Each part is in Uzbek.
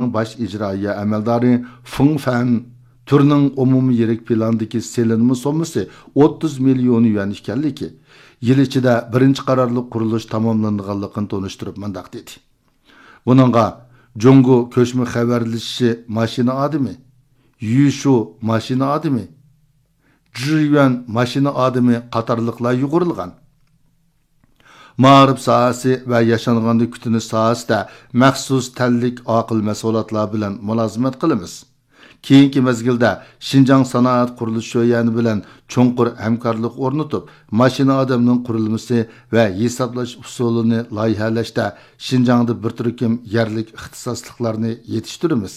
Xitoyning bosh ijroiya amaldori Feng Fan turning umumiy yirik plandagi selinma sommasi 30 million yuan ekanligi, yil ichida birinchi qarorli qurilish tamomlanganligini tonishtirib mundaq dedi. Buningga Jungo ko'chma xabarlashishi mashina odami, Yushu mashina odami, Jiyuan mashina odami qatorliqlar yugurilgan. Ma'rif sohasi va yashanganni kutinish sohasida maxsus tanlik aql mas'ulotlar bilan mulozimat qilamiz. Keyingi mezgilda Xinjiang sanoat qurilish sho'yani bilan cho'nqur hamkorlik o'rnatib, mashina odamning qurilmasi va hisoblash usulini loyihalashda Xinjiangda bir turkum yerlik ixtisosliklarni yetishtiramiz.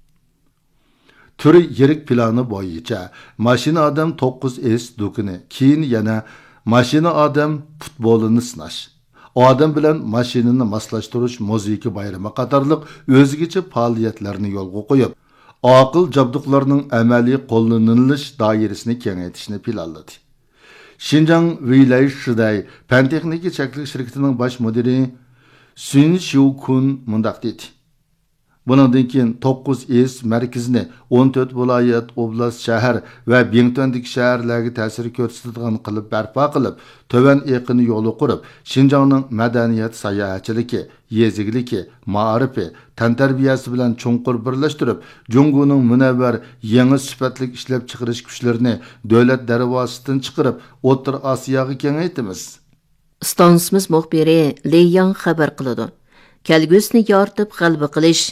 Turi yirik plani bo'yicha mashina odam 9S do'kini, keyin yana mashina odam futbolini sinash, odam bilan mashinani moslashtirish musiqa bayrami qatorliq o'zgacha faoliyatlarni yo'lga qo'yib, aql jabduqlarning amaliy qo'llanilish doirasini kengaytirishni planladi. Xinjiang Vilayet Shiday fan texnika cheklik shirkatining bosh mudiri Sun Xiukun mundaq dedi. Bundan keyin 9S markazini 14 viloyat, oblast, shahar va Bingtondagi shaharlarga ta'sir ko'rsatadigan qilib barpo qilib, tovan eqini yo'li qurib, Xinjiangning madaniyat, sayohatchiligi, yezigligi, ma'rifi, tantarbiyasi bilan cho'nqur birlashtirib, Jungoning munavvar yangi sifatli ishlab chiqarish kuchlarini davlat darvozasidan chiqarib, O'rta Osiyoga kengaytamiz. Stansimiz muxbiri Leyang xabar qiladi. Kelgusini yoritib g'alaba qilish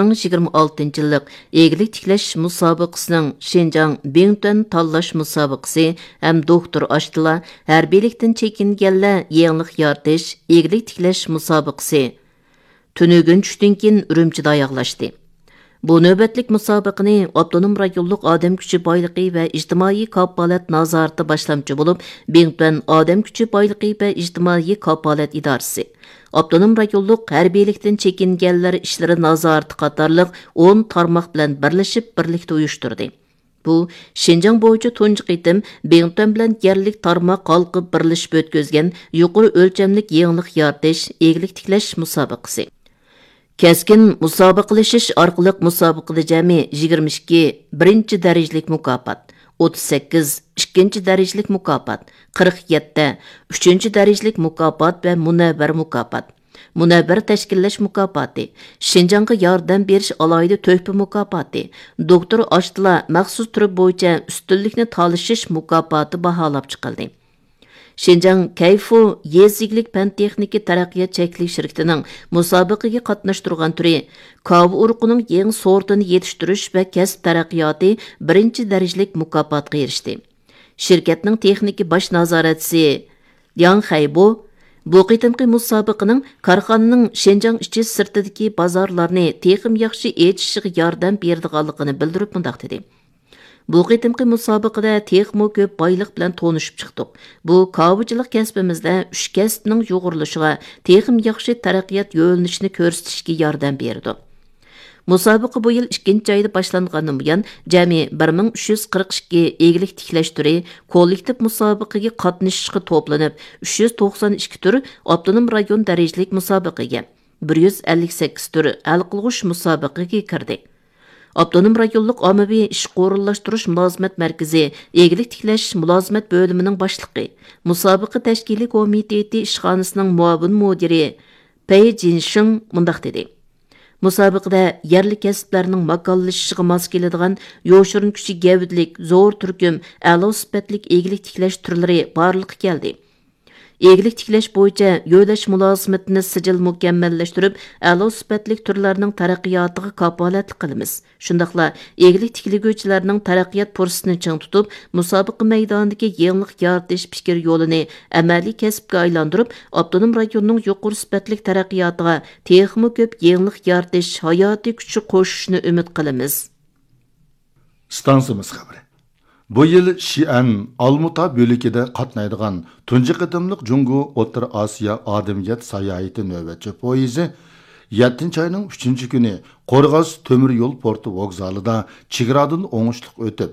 2026 yillik eglik tiklash musobaqasining Xinjiang Bington tanlash musobaqasi ham doktor Ashtila harbiylikdan chekinganlar yangilik yoritish eglik tiklash musobaqasi tunugun tushdan keyin Urumchida oyoqlashdi. Bu navbatlik musobaqani Avtonom rayonluq odam kuchi boyligi va ijtimoiy kafolat nazorati boshlamchi bo'lib, Bington odam kuchi boyligi va ijtimoiy kafolat idorasi, Avtonom rayonluq harbiylikdan chekinganlar ishlari nazorati qatorliq 10 tarmoq bilan birlashib birlikda uyushtirdi. Bu Xinjiang bo'yicha tunji qitim Bington bilan yerlik tarmoq qalqib birlashib o'tkazgan yuqori o'lchamlik yangilik yoritish eglik tiklash musobaqasi. Keskin musobaqalashish orqali musobaqada jami 22 birinchi darajalik mukofot, 38 ikkinchi darajalik mukofot, 47 uchinchi darajalik mukofot va munavvar mukofot, munavvar tashkillash mukofoti, Xinjiangga yordam berish alohida to'hfa mukofoti, doktor Ashtila maxsus turi bo'yicha ustunlikni talashish mukofoti baholab chiqildi. Xinjiang Kayfu yeziglik fan texnika taraqqiyot cheklik shirkatining musobaqaga qatnashtirgan turi kava urug'ining yangi sortini yetishtirish va kasb taraqqiyoti birinchi darajalik mukofotga erishdi. Shirkatning texnika bosh nazoratchisi Yang Haybo bu qitimqi musobaqaning korxonaning Xinjiang ichi sirtidagi bozorlarni texim yaxshi etishiga yordam berdiganligini bildirib mundaq dedi. Bu qitimqi musobaqada texmo ko'p boyliq bilan tonishib chiqdik. Bu kavchilik kasbimizda 3 kasbning yo'g'irilishiga, texim yaxshi taraqqiyot yo'linishini ko'rsatishga yordam berdi. Musobaqa bu yil 2-chi oyda boshlangandan buyon jami 1342 eglik tiklash turi kollektiv musobaqaga qatnashishga to'planib, 392 tur avtonom rayon darajalik musobaqaga, 158 tur hal qilg'ish musobaqaga kirdi. Avtonom rayonluq ommaviy ish qo'rinlashtirish mulozimat markazi eglik tiklash mulozimat bo'limining boshlig'i, musobaqa tashkiliy komiteti ishxonasining muavin mudiri Pei Jinshing mundaq dedi. Musobaqada yerli kasblarning makonlashishiga mos keladigan yo'shirin kuchi gavdlik, zo'r turkum, a'lo sifatlik eglik tiklash turlari barliqqa keldi. Eglik tiklash bo'yicha yo'lash mulozimatini sijil mukammallashtirib, a'lo sifatlik turlarning taraqqiyotiga kafolatlik qilamiz. Shundaqla eglik tikliguvchilarning taraqqiyot fursatini ching tutib, musobaqa maydonidagi yangilik yoritish fikr yo'lini amaliy kasbga aylantirib, avtonom rayonning yuqori sifatlik taraqqiyotiga texmo ko'p yangilik yoritish hayotiy kuchi qo'shishni umid qilamiz. Stansimiz xabari. Bu yil Xi'an Almuta bölükide qatnaydigan tunji qitimliq Jungo O'rta Osiyo odamiyat sayohati navbatchi poyezi 7-oyning 3-kuni Qo'rg'os temir yo'l porti vokzalida chegaradan o'ngishliq o'tib,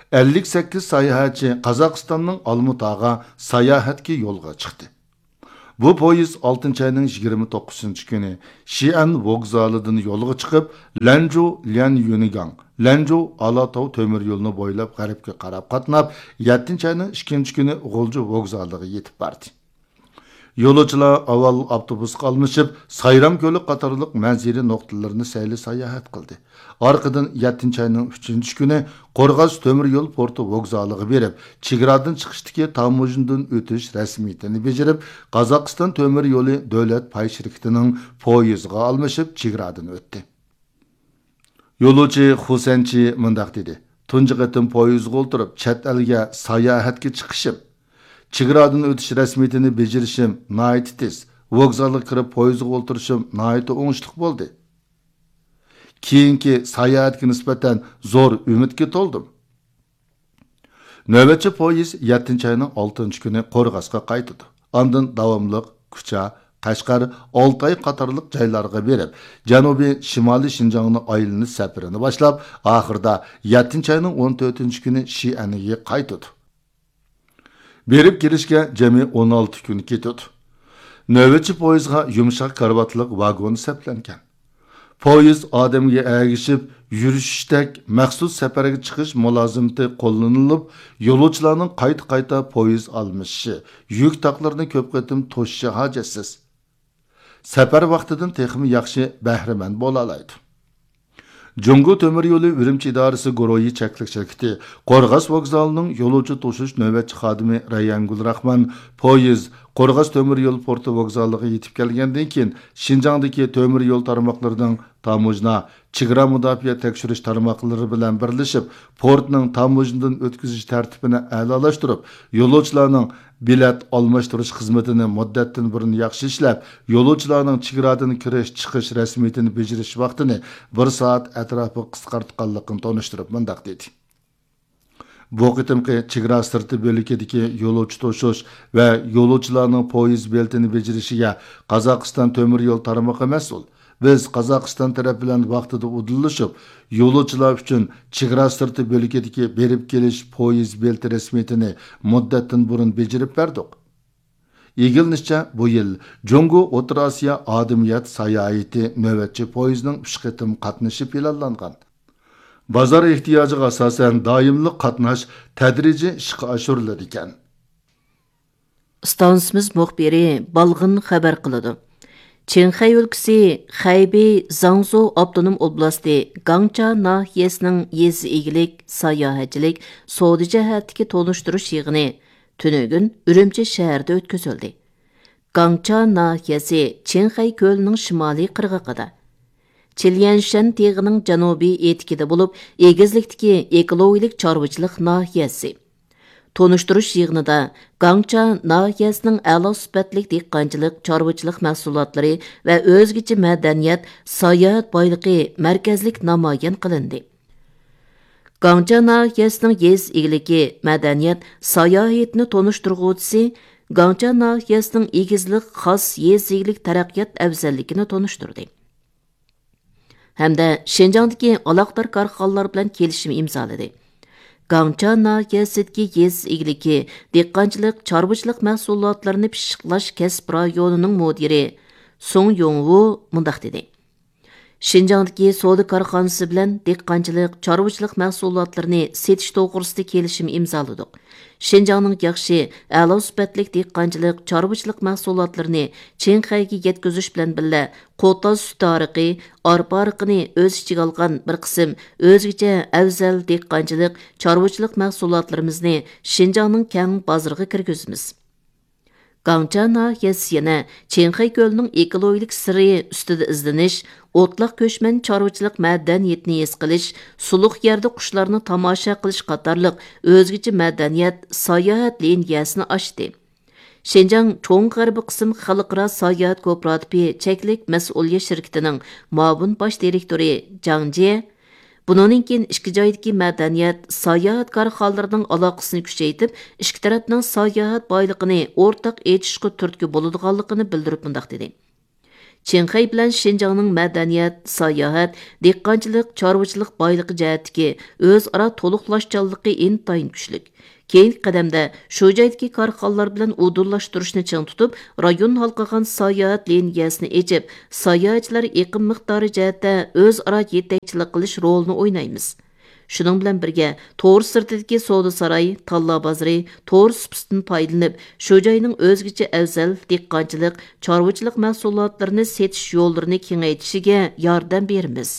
58 sayohatchi Qozog'istonning Almutaga sayohatga yo'lga chiqdi. Bu poyez 6 ayning 29-kuni Xi'an vokzalidan yo'lga chiqib, Lanzhou Lianyunigang, Lanzhou Alatau temir yo'lini bo'ylab g'arbga qarab qatnab, 7 ayning 2-kuni G'ulju vokzaliga yetib bordi. Yo'lovchilar avval avtobusga almashib, Sayram ko'li qatorliq manziliy nuqtalarini sayli sayohat qildi. Orqadan 7-ayning 3-kuni Qo'rg'os temir yo'l porti vokzaliga berib, chegaradan chiqishdagi tamojindan o'tish rasmiyatini bajarib, Qozog'iston temir yo'li davlat pay shirkatining poyezdiga almashib, chegaradan o'tdi. Yo'lovchi Xusanchi mundaq dedi: "Tunji qatim poyezdga o'tirib, chet elga sayohatga chiqishim, chegaradan o'tish rasmiyatini bajarishim nihoyat tez. Vokzalga kirib poyezdga o'tirishim nihoyat o'ngishli bo'ldi. Keyingi sayohatga nisbatan zo'r umidga to'ldim." Navbatchi poyezd 7-ayning 6-kuni Qo'rg'osga qaytdi. Ondan davomliq Kucha, Qashqar, Oltay qatorliq joylarga berib, janubiy shimoliy Shinjongni aylanish safarini boshlab, oxirida 7-ayning 14-kuni Xi'anga qaytdi. Berib kelishga jami 16 kun ketdi. Navbatchi poyezdga yumshoq karvatliq vagon saplangan. Poyezd odamga ergishib, yurishdek maxsus safarga chiqish mulozimati qo'llanilib, yo'lovchilarning qayta poyezd almishi, yuk taqlarini ko'p qatim to'shishi hojatsiz. Safar vaqtidan texmi yaxshi bahramand bo'la oladi. Jungo temir yo'li Urumchi idorasi guruhi cheklik shirkati Qo'rg'os vokzalining yo'lovchi to'shish navbatchi xodimi Rayangul Rahman poyezd Qo'rg'os temir yo'l porti vokzaliga yetib kelgandan keyin Shinjongdagi temir yo'l tarmoqlarining tamojna, chegara mudofaa tekshirish tarmoqlari bilan birlashib, portning tamojnadan o'tkazish tartibini a'lolashtirib, yo'lovchilarning bilet almashtirish xizmatini muddatdan burun yaxshi ishlab, yo'lovchilarning chegaradan kirish chiqish rasmiyatini bajarish vaqtini 1 soat atrofi qisqartganligini tanishtirib mundaq dedi. Bu qitimqi chegara sirti bo'likidagi yo'lovchi to'shish va yo'lovchilarning poyezd beltini bajarishiga Qozog'iston temir yo'l tarmog'i mas'ul. Biz Qozog'iston taraf bilan vaqtida udillashib, yo'lovchilar uchun chegara sirti bo'likidagi berib kelish poyezd belti rasmiyatini muddatdan burun bajarib berdik. Egilinishcha bu yil Jungo O'rta Osiyo odamiyat sayohati navbatchi poyezdning 3 qitim qatnashi planlangan. Bozor ehtiyojiga asosan doimli qatnash tadrijiy ishga oshirilar ekan. Stansimiz muxbiri Balg'in xabar qiladi. Qinxay өлкәсе Xaybey Zangzhou avtonom oblasti Gangcha nahiyasining yezi egilik, sayohatchilik, savdo jihatdagi to'nishtirish yig'ini tunugun Urumchi shahrida o'tkazildi. Gangcha nahiyasi Qinxay ko'lining shimoliy qirg'og'ida, Chilyanshan teg'ining janubiy etikida bo'lib, egizlikdagi ekologik chorvachilik nahiyasi. Tonuşturuş yığınında Gangcha nahiyəsinin əla sübətlik dehqançılıq, çarvıçılıq məhsullatları və özgəçə mədəniyyət, sayahat baylığı mərkəzlik namayan qılındı. Gangcha nahiyəsinin yez egliki, mədəniyyət, sayahatını tonuşturğucusu Gangcha nahiyəsinin egizlik xas yez eglik tərəqqiyat əvzəllikini tonuşturdu. Həmdə Şinjangdakı alaqdar karxanalar bilan kelishim imzaladı. Gangcha nahiyəsidəki yez egliki, dehqançılıq, çarvıçılıq məhsullatlarını pişiqlaş kəsb rayonunun müdiri Song Yongwu mundaq dedi. Şinjangdakı savdo karxanası bilan dehqançılıq, çarvıçılıq məhsullatlarını setish to'g'risida kelishim imzaladik. Şinjangning yaxshi, a'lo sifatli dehqançılıq, çarvıçılıq məhsullatlarını Qinxayga yetkazish bilan birga qo'ta sut ariqi, arpa ariqini o'z ichiga olgan bir qism o'zgacha afzal dehqançılıq, çarvıçılıq məhsullatlarimizni Şinjangning keng bozoriga kirgizamiz. Gangcha nahiyasi yana Qinxay ko'lining ekologik siri ustida izlanish, o'tliq ko'chman chorvachilik madaniyatini his qilish, suluq yerda qushlarni tomosha qilish qatorliq o'zgacha madaniyat sayohat liniyasini ochdi. Şinjang cho'ng g'arbiy qism xalqaro sayohat kooperativi cheklik mas'uliyat shirkatining muavin bosh direktori Jang Je bundan keyin ikki joydagi madaniyat, sayohat korxonalarining aloqasini kuchaytirib, ikki tarafning sayohat boyligini o'rtaq etishga turtki bo'ladiganligini bildirib mundaq dedi. Qinxay bilan Şinjangning madaniyat, sayohat, dehqonchilik, chorvachilik boyligi jihatdagi o'zaro to'liqlashganligi intayin kuchli. Keyingi qadamda shu joydagi korxonalar bilan udullaştırışni ching tutib, rayon halqagan sayohat liniyasini echib, sayohatchilar eqim miqdori jihatda o'zaro yetakchilik qilish rolini o'ynaymiz. Шуның bilan birga, to'r sirtidagi savdo saroyi, talla bozori, to'r supisidan foydalanib, shu joyning o'zgacha afzal dehqonchilik, chorvachilik mahsulotlarini setish yo'llarini kengaytishiga yordam beramiz.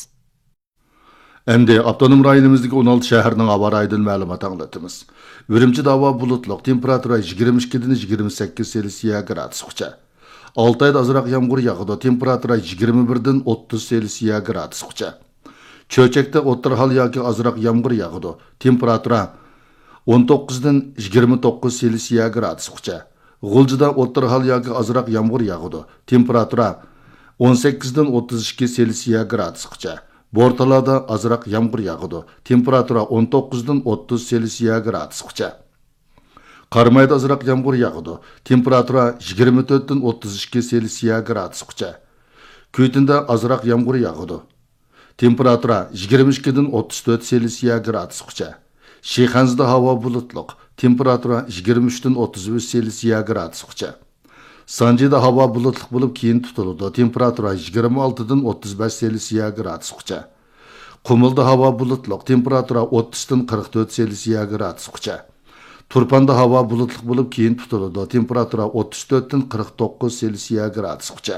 Endi avtonom rayonimizdagi 16 shaharning havo rayidan ma'lumot anglatamiz. Urumchida havo bulutliq, temperatura 22 dan 28 Selsiya gradusgacha. Oltayda azroq yomg'ir yog'adi, temperatura 21 dan 30 Selsiya gradusgacha. Cho'chakda o'rtahol yoki azroq yomg'ir yog'adi, temperatura 19 dan 29 Selsiya gradusgacha. G'uljida o'rtahol yoki azroq yomg'ir yog'adi, temperatura 18 dan 32 Selsiya gradusgacha. Bortalada azroq yomg'ir yog'adi, temperatura 19 dan 30 Selsiya gradusgacha. Qarmayda azroq yomg'ir yog'adi, temperatura 24 dan 32 Selsiya gradusgacha. Kuytinda azroq yomg'ir yog'adi, temperatura 22 dan 34 Selsiya gradusgacha. Sheyxanzda havo bulutliq, temperatura 23 dan 33 Selsiya gradusgacha. Sanjida havo bulutliq bo'lib keyin tutiladi, temperatura 26 dan 35 Selsiya gradusgacha. Qumulda havo bulutliq, temperatura 30 dan 44 Selsiya gradusgacha. Turpanda havo bulutliq bo'lib keyin tutiladi, temperatura 34 dan 49 Selsiya gradusgacha.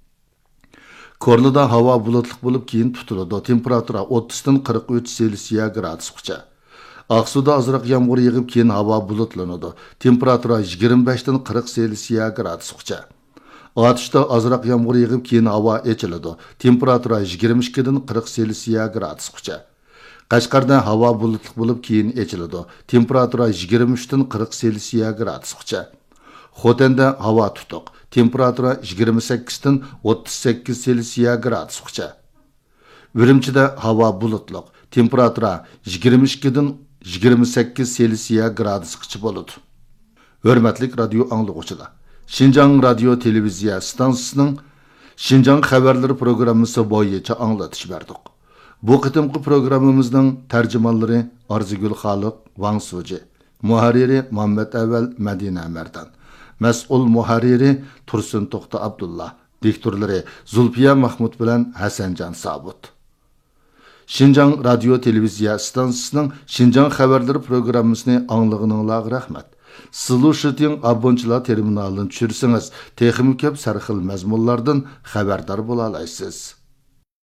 Korlida havo bulutliq bo'lib keyin tutiladi, temperatura 30 dan 43 Selsiya gradusgacha. Aqsuda azroq yomg'ir yog'ib keyin havo bulutlanadi, temperatura 25 dan 40 Selsiya gradusgacha. Atishda azroq yomg'ir yog'ib keyin havo echiladi, temperatura 22 dan 40 Selsiya gradusgacha. Qashqarda havo bulutliq bo'lib keyin echiladi, temperatura 23 dan 40 Selsiya gradusgacha. Xotenda havo tutuq, temperatura 28 dan 38 Selsiya gradusgacha. Urumchida havo bulutliq, temperatura 22 dan 28 Selsiya gradusgacha bo'ladi. Hurmatli radio anglovchilar, Şinjan radio televiziya stansiyasining Şinjan xabarlari programmasi bo'yicha anglatish berdik. Bu qitimqi programmamizning tarjimonlari Arzigul Xoliq, Wang Suji, muharriri Muhammad Avval Madina Mardan, mas'ul muharriri Tursun To'xta Abdullah, diktorlari Zulfiya Mahmud bilan Hasanjan Sabut. Şinjan radio televiziya stansiyasining Şinjan xabarlari programmasini anglag'ininglarga rahmat. Solution abonchilar terminalini tushirsangiz, texnik ko'p sarxil mazmunlardan xabardor bo'la olasiz.